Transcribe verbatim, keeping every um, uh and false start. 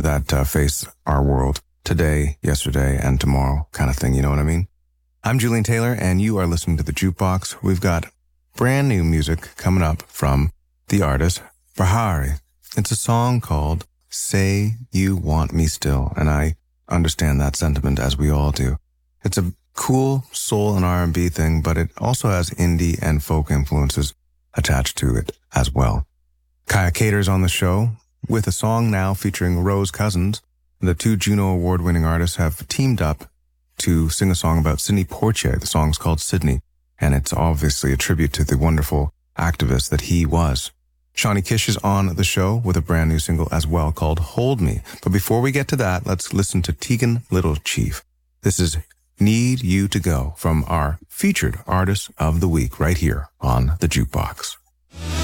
that uh, face our world today, yesterday, and tomorrow kind of thing, you know what I mean? I'm Julian Taylor, and you are listening to The Jukebox. We've got brand new music coming up from the artist Bahari. It's a song called Say You Want Me Still, and I understand that sentiment as we all do. It's a cool soul and R and B thing, but it also has indie and folk influences attached to it as well. Kaya Cater's on the show with a song now featuring Rose Cousins. The two Juno Award-winning artists have teamed up to sing a song about Sidney Poitier. The song's called Sydney, and it's obviously a tribute to the wonderful activist that he was. Shawnee Kish is on the show with a brand new single as well called Hold Me. But before we get to that, let's listen to Tegan Little Chief. This is Need You to Go from our featured artist of the week right here on The Jukebox.